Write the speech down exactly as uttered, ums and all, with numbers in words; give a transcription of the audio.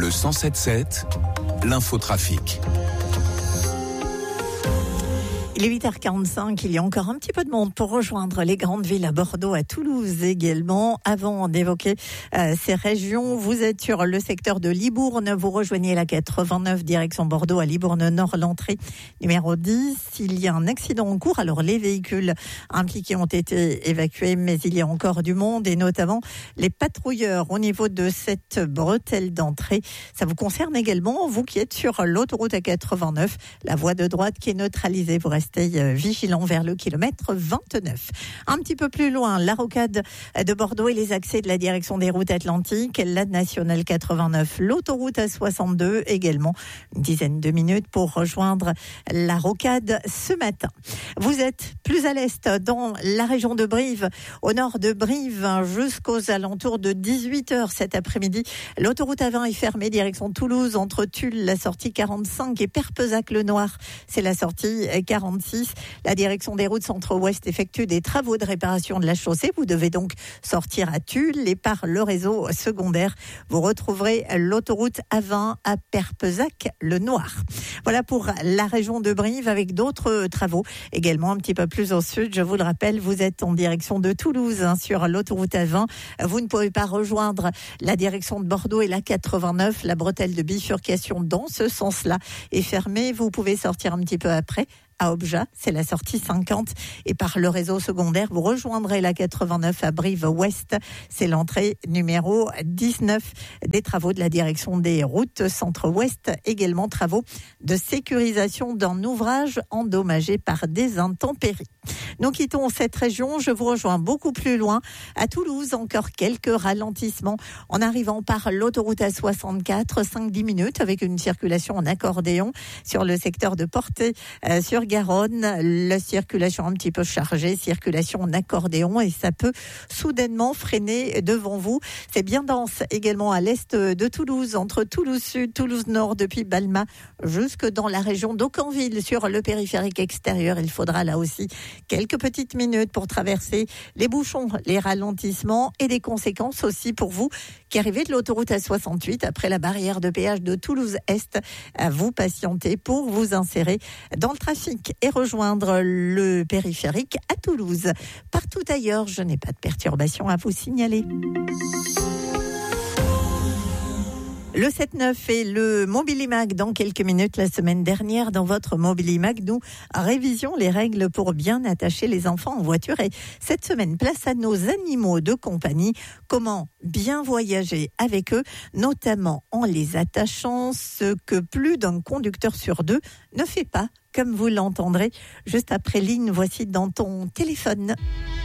Le cent sept sept, l'infotrafic. Il est huit heures quarante-cinq, il y a encore un petit peu de monde pour rejoindre les grandes villes à Bordeaux, à Toulouse également. Avant d'évoquer euh, ces régions, vous êtes sur le secteur de Libourne, vous rejoignez la quatre-vingt-neuf direction Bordeaux à Libourne-Nord, l'entrée numéro dix. Il y a un accident en cours, alors les véhicules impliqués ont été évacués, mais il y a encore du monde et notamment les patrouilleurs au niveau de cette bretelle d'entrée. Ça vous concerne également, vous qui êtes sur l'autoroute A quatre-vingt-neuf, la voie de droite qui est neutralisée, vous restez vigilant vers le kilomètre vingt-neuf. Un petit peu plus loin, la rocade de Bordeaux et les accès de la direction des routes atlantiques, la nationale quatre-vingt-neuf, l'autoroute A soixante-deux également. Une dizaine de minutes pour rejoindre la rocade ce matin. Vous êtes plus à l'est dans la région de Brive, au nord de Brive jusqu'aux alentours de dix-huit heures cet après-midi. L'autoroute A vingt est fermée direction Toulouse entre Tulle, la sortie quarante-cinq et Perpezac-le-Noir. C'est la sortie quarante-six. La direction des routes centre-ouest effectue des travaux de réparation de la chaussée. Vous devez donc sortir à Tulle et par le réseau secondaire, vous retrouverez l'autoroute A vingt à Perpezac-le-Noir. Voilà pour la région de Brive avec d'autres travaux également un petit peu plus au sud. Je vous le rappelle, vous êtes en direction de Toulouse hein, sur l'autoroute A vingt. Vous ne pouvez pas rejoindre la direction de Bordeaux et la quatre-vingt-neuf. La bretelle de bifurcation dans ce sens-là est fermée. Vous pouvez sortir un petit peu après. À Objat, c'est la sortie cinquante et par le réseau secondaire, vous rejoindrez la quatre-vingt-neuf à Brive-Ouest. C'est l'entrée numéro dix-neuf des travaux de la direction des routes centre-ouest. Également travaux de sécurisation d'un ouvrage endommagé par des intempéries. Nous quittons cette région, je vous rejoins beaucoup plus loin. À Toulouse, encore quelques ralentissements en arrivant par l'autoroute A soixante-quatre, cinq à dix minutes avec une circulation en accordéon sur le secteur de Portée euh, sur Garonne. La circulation un petit peu chargée, circulation en accordéon et ça peut soudainement freiner devant vous. C'est bien dense également à l'est de Toulouse, entre Toulouse Sud, Toulouse Nord, depuis Balma jusque dans la région d'Aucanville sur le périphérique extérieur. Il faudra là aussi quelques petites minutes pour traverser les bouchons, les ralentissements et des conséquences aussi pour vous qui arrivez de l'autoroute A soixante-huit après la barrière de péage de Toulouse-Est. À vous patienter pour vous insérer dans le trafic et rejoindre le périphérique à Toulouse. Partout ailleurs, je n'ai pas de perturbation à vous signaler. Le sept neuf et le Mobilimag dans quelques minutes. La semaine dernière, dans votre Mobilimag, nous révisions les règles pour bien attacher les enfants en voiture. Et cette semaine, place à nos animaux de compagnie. Comment bien voyager avec eux, notamment en les attachant, ce que plus d'un conducteur sur deux ne fait pas, comme vous l'entendrez juste après ligne. Voici dans ton téléphone.